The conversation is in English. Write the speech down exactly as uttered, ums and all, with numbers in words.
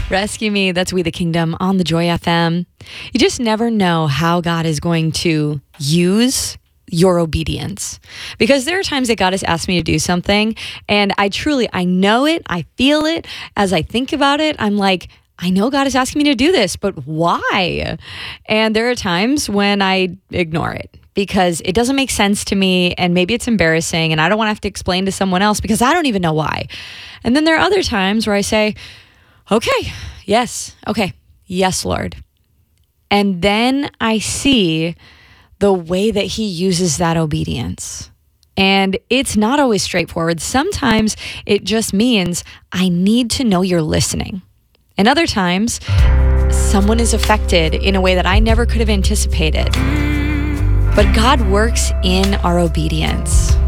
Rescue Me, that's We the Kingdom on the Joy F M. You just never know how God is going to use your obedience. Because there are times that God has asked me to do something, and I truly, I know it, I feel it. As I think about it, I'm like, I know God is asking me to do this, but why? And there are times when I ignore it because it doesn't make sense to me, and maybe it's embarrassing, and I don't want to have to explain to someone else because I don't even know why. And then there are other times where I say, okay, yes, okay, yes, Lord. And then I see the way that he uses that obedience. And it's not always straightforward. Sometimes it just means I need to know you're listening. And other times, someone is affected in a way that I never could have anticipated. But God works in our obedience.